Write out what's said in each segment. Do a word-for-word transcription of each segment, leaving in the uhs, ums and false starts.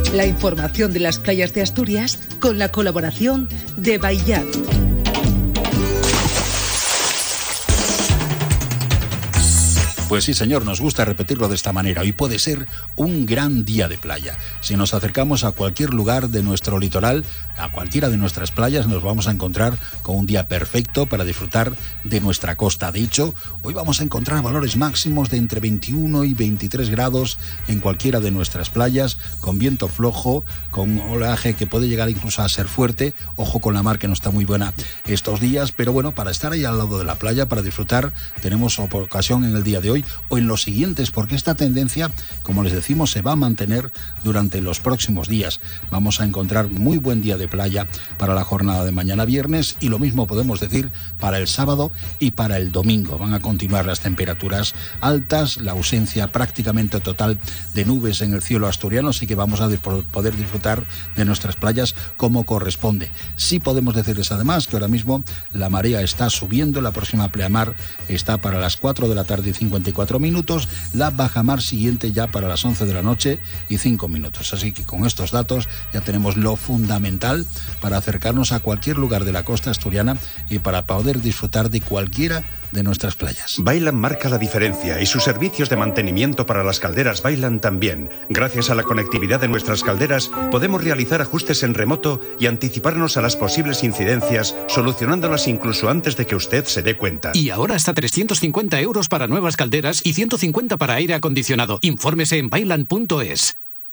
La información de las playas de Asturias con la colaboración de Baillat. Pues sí, señor, nos gusta repetirlo de esta manera. Hoy puede ser un gran día de playa. Si nos acercamos a cualquier lugar de nuestro litoral, a cualquiera de nuestras playas, nos vamos a encontrar con un día perfecto para disfrutar de nuestra costa. De hecho, hoy vamos a encontrar valores máximos de entre veintiuno y veintitrés grados en cualquiera de nuestras playas, con viento flojo, con oleaje que puede llegar incluso a ser fuerte. Ojo con la mar, que no está muy buena estos días, pero bueno, para estar ahí al lado de la playa, para disfrutar, tenemos ocasión en el día de hoy o en los siguientes, porque esta tendencia, como les decimos, se va a mantener durante los próximos días. Vamos a encontrar muy buen día de playa para la jornada de mañana viernes, y lo mismo podemos decir para el sábado y para el domingo. Van a continuar las temperaturas altas, la ausencia prácticamente total de nubes en el cielo asturiano, así que vamos a poder disfrutar de nuestras playas como corresponde. Sí podemos decirles además que ahora mismo la marea está subiendo, la próxima pleamar está para las cuatro de la tarde y cincuenta y cuatro minutos, la bajamar siguiente ya para las once de la noche y cinco minutos. Así que con estos datos ya tenemos lo fundamental para acercarnos a cualquier lugar de la costa asturiana y para poder disfrutar de cualquiera de nuestras playas. Bailan marca la diferencia y sus servicios de mantenimiento para las calderas Bailan también. Gracias a la conectividad de nuestras calderas podemos realizar ajustes en remoto y anticiparnos a las posibles incidencias, solucionándolas incluso antes de que usted se dé cuenta. Y ahora hasta trescientos cincuenta euros para nuevas calderas y ciento cincuenta para aire acondicionado. Infórmese en bailan punto es.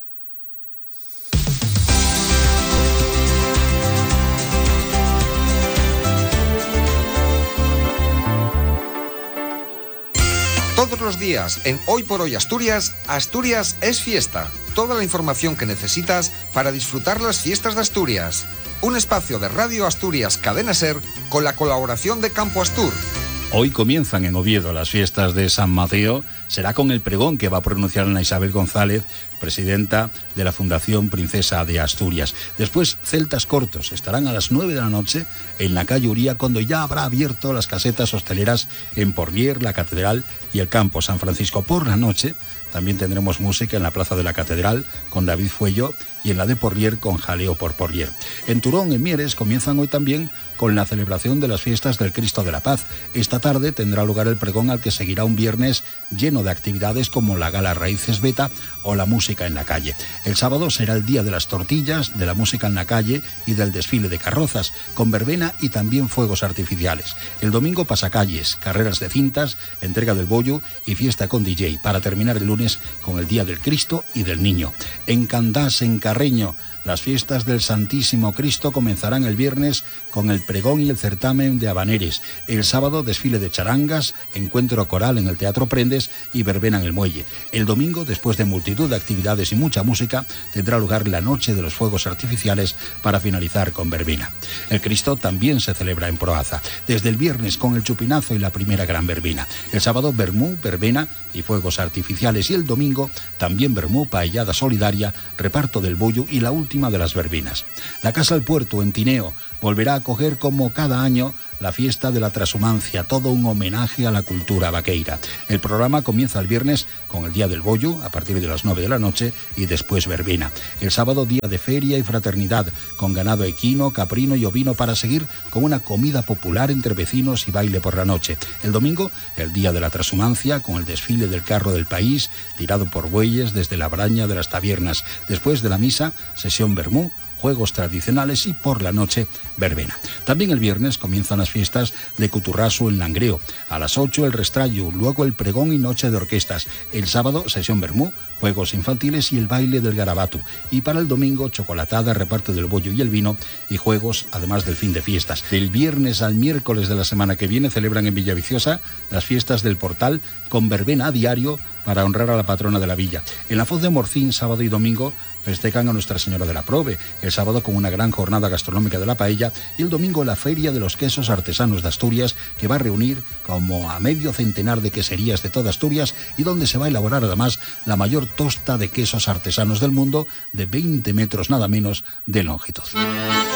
Todos los días en Hoy por Hoy Asturias, Asturias es fiesta. Toda la información que necesitas para disfrutar las fiestas de Asturias. Un espacio de Radio Asturias Cadena Ser con la colaboración de Campo Astur. Hoy comienzan en Oviedo las fiestas de San Mateo. Será con el pregón que va a pronunciar Ana Isabel González, presidenta de la Fundación Princesa de Asturias. Después, Celtas Cortos estarán a las nueve de la noche en la calle Uría, cuando ya habrá abierto las casetas hosteleras en Porlier, la Catedral y el Campo San Francisco. Por la noche también tendremos música en la Plaza de la Catedral con David Fuello y en la de Porlier con Jaleo por Porlier. En Turón, en Mieres, comienzan hoy también con la celebración de las fiestas del Cristo de la Paz. Esta tarde tendrá lugar el pregón, al que seguirá un viernes lleno de actividades como la Gala Raíces Beta o la música en la calle. El sábado será el día de las tortillas, de la música en la calle y del desfile de carrozas, con verbena y también fuegos artificiales. El domingo pasacalles, carreras de cintas, entrega del bollo y fiesta con D J, para terminar el lunes con el Día del Cristo y del Niño. En Candás, en Carreño, las fiestas del Santísimo Cristo comenzarán el viernes con el pregón y el certamen de habaneres. El sábado, desfile de charangas, encuentro coral en el Teatro Prendes y verbena en el Muelle. El domingo, después de multitud de actividades y mucha música, tendrá lugar la noche de los fuegos artificiales para finalizar con verbena. El Cristo también se celebra en Proaza, desde el viernes con el chupinazo y la primera gran verbena. El sábado, vermú, verbena y fuegos artificiales, y el domingo también vermú, paellada solidaria, reparto del bollo y la última de las verbenas. La Casa del Puerto en Tineo volverá a acoger, como cada año, la fiesta de la transhumancia, todo un homenaje a la cultura vaqueira. El programa comienza el viernes con el Día del Bollo a partir de las nueve de la noche y después verbena. El sábado, día de feria y fraternidad, con ganado equino, caprino y ovino, para seguir con una comida popular entre vecinos y baile por la noche. El domingo, el Día de la Transhumancia, con el desfile del carro del país, tirado por bueyes desde la braña de las tabernas. Después de la misa, sesión vermú, juegos tradicionales y por la noche verbena. También el viernes comienzan las fiestas de Cuturrasu en Langreo. A las ocho el Restrallo, luego el pregón y noche de orquestas. El sábado, sesión vermú, juegos infantiles y el baile del Garabatu. Y para el domingo, chocolatada, reparto del bollo y el vino y juegos, además del fin de fiestas. Del viernes al miércoles de la semana que viene celebran en Villaviciosa las fiestas del Portal, con verbena a diario para honrar a la patrona de la villa. En la Foz de Morcín, sábado y domingo, festejan a Nuestra Señora de la Prove, el sábado con una gran jornada gastronómica de la paella y el domingo la Feria de los Quesos Artesanos de Asturias, que va a reunir como a medio centenar de queserías de toda Asturias y donde se va a elaborar además la mayor tosta de quesos artesanos del mundo, de veinte metros nada menos de longitud.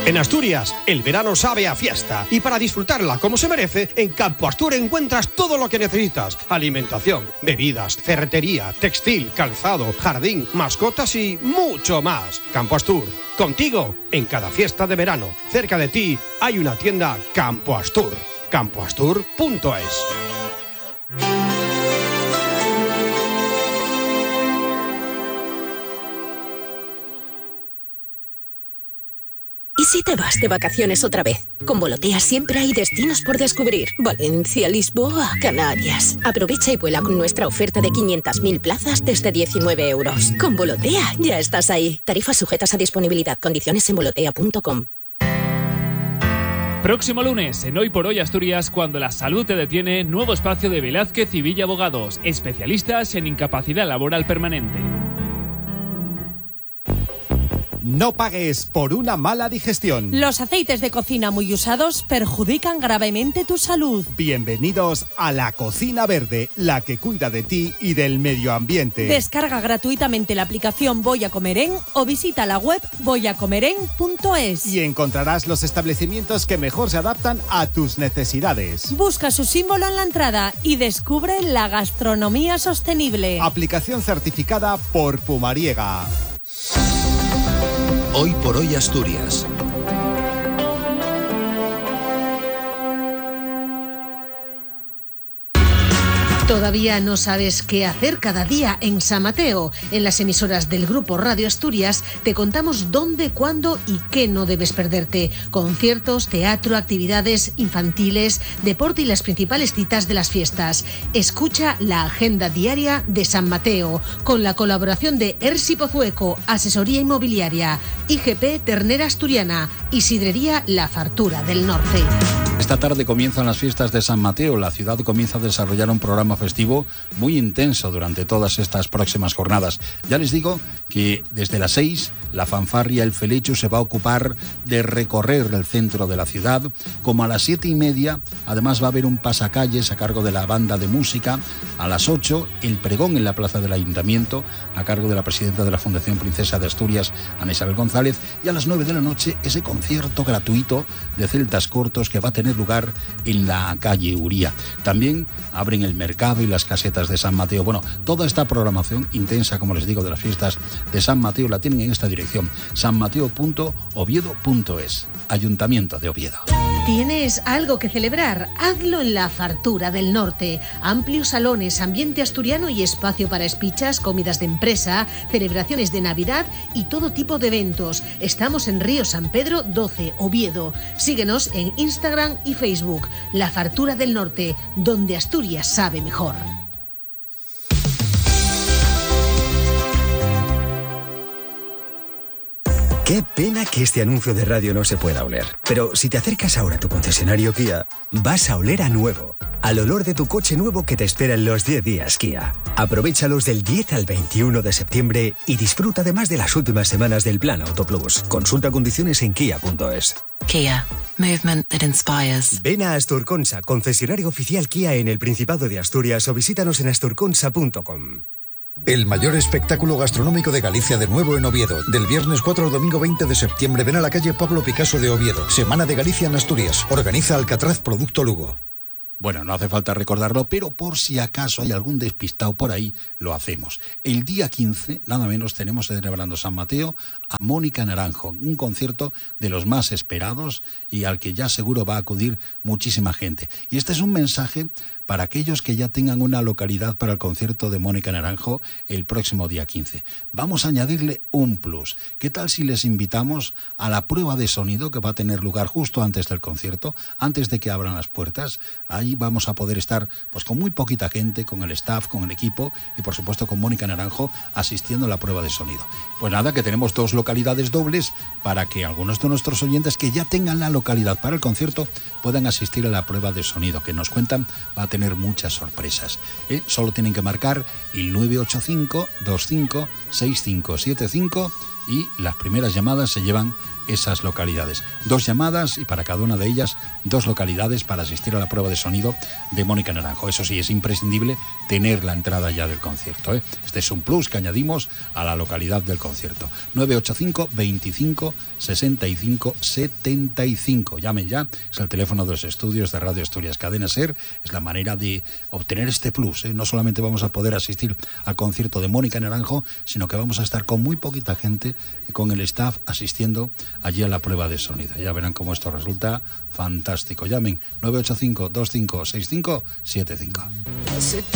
En Asturias, el verano sabe a fiesta y para disfrutarla como se merece, en Campo Astur encuentras todo lo que necesitas. Alimentación, bebidas, ferretería, textil, calzado, jardín, mascotas y mucho más. Campo Astur, contigo en cada fiesta de verano. Cerca de ti hay una tienda Campo Astur. campo astur punto es. ¿Y si te vas de vacaciones otra vez? Con Volotea siempre hay destinos por descubrir. Valencia, Lisboa, Canarias. Aprovecha y vuela con nuestra oferta de quinientas mil plazas desde diecinueve euros. Con Volotea ya estás ahí. Tarifas sujetas a disponibilidad. Condiciones en volotea punto com. Próximo lunes, en Hoy por Hoy Asturias, cuando la salud te detiene, nuevo espacio de Velázquez y Villa Abogados, especialistas en incapacidad laboral permanente. No pagues por una mala digestión. Los aceites de cocina muy usados perjudican gravemente tu salud. Bienvenidos a La Cocina Verde, la que cuida de ti y del medio ambiente. Descarga gratuitamente la aplicación Voy a Comer En o visita la web voy a comer en punto es. Y encontrarás los establecimientos que mejor se adaptan a tus necesidades. Busca su símbolo en la entrada y descubre la gastronomía sostenible. Aplicación certificada por Pumariega. Hoy por Hoy Asturias. ¿Todavía no sabes qué hacer cada día en San Mateo? En las emisoras del Grupo Radio Asturias te contamos dónde, cuándo y qué no debes perderte. Conciertos, teatro, actividades infantiles, deporte y las principales citas de las fiestas. Escucha la agenda diaria de San Mateo con la colaboración de Ersi Pozueco, Asesoría Inmobiliaria, I G P Ternera Asturiana y Sidrería La Fartura del Norte. Esta tarde comienzan las fiestas de San Mateo. La ciudad comienza a desarrollar un programa festivo muy intenso durante todas estas próximas jornadas. Ya les digo que desde las seis la fanfarria El Felecho se va a ocupar de recorrer el centro de la ciudad. Como a las siete y media, además va a haber un pasacalles a cargo de la banda de música. A las ocho, el pregón en la plaza del Ayuntamiento a cargo de la presidenta de la Fundación Princesa de Asturias, Ana Isabel González. Y a las nueve de la noche, ese concierto gratuito de celtas cortos que va a tener lugar en la calle Uría. También abren el mercado y las casetas de San Mateo. Bueno, toda esta programación intensa, como les digo, de las fiestas de San Mateo la tienen en esta dirección: san mateo punto oviedo punto es, Ayuntamiento de Oviedo. ¿Tienes algo que celebrar? Hazlo en la Fartura del Norte. Amplios salones, ambiente asturiano y espacio para espichas, comidas de empresa, celebraciones de Navidad y todo tipo de eventos. Estamos en Río San Pedro doce, Oviedo. Síguenos en Instagram y Facebook. La Fartura del Norte, donde Asturias sabe mejor. Qué pena que este anuncio de radio no se pueda oler. Pero si te acercas ahora a tu concesionario Kia, vas a oler a nuevo. Al olor de tu coche nuevo que te espera en los diez días Kia. Aprovéchalos del diez al veintiuno de septiembre y disfruta además de las últimas semanas del Plan Auto Plus. Consulta condiciones en kia punto es. Kia. Movement that inspires. Ven a Asturconsa, concesionario oficial Kia en el Principado de Asturias, o visítanos en asturconsa punto com. El mayor espectáculo gastronómico de Galicia de nuevo en Oviedo. Del viernes cuatro al domingo veinte de septiembre. Ven a la calle Pablo Picasso de Oviedo. Semana de Galicia en Asturias. Organiza Alcatraz Producto Lugo. Bueno, no hace falta recordarlo, pero por si acaso hay algún despistado por ahí, lo hacemos. El día quince, nada menos, tenemos celebrando San Mateo a Mónica Naranjo, un concierto de los más esperados y al que ya seguro va a acudir muchísima gente. Y este es un mensaje para aquellos que ya tengan una localidad para el concierto de Mónica Naranjo el próximo día quince. Vamos a añadirle un plus. ¿Qué tal si les invitamos a la prueba de sonido que va a tener lugar justo antes del concierto, antes de que abran las puertas? Ahí vamos a poder estar pues con muy poquita gente, con el staff, con el equipo y por supuesto con Mónica Naranjo asistiendo a la prueba de sonido. Pues nada, que tenemos dos localidades dobles para que algunos de nuestros oyentes que ya tengan la localidad para el concierto puedan asistir a la prueba de sonido, que nos cuentan va a tener muchas sorpresas. ¿Eh? Solo tienen que marcar el nueve ocho cinco, dos cinco, seis cinco siete cinco y las primeras llamadas se llevan esas localidades. Dos llamadas y para cada una de ellas dos localidades para asistir a la prueba de sonido sonido de Mónica Naranjo. Eso sí, es imprescindible tener la entrada ya del concierto, ¿eh? Este es un plus que añadimos a la localidad del concierto. nueve ocho cinco, veinticinco, sesenta y cinco, setenta y cinco. Llamen ya, es el teléfono de los estudios de Radio Asturias Cadena SER. Es la manera de obtener este plus, ¿eh? No solamente vamos a poder asistir al concierto de Mónica Naranjo, sino que vamos a estar con muy poquita gente, con el staff asistiendo allí a la prueba de sonido. Ya verán cómo esto resulta fantástico. Llamen nueve ocho cinco, veinticinco, sesenta y cinco, setenta y cinco.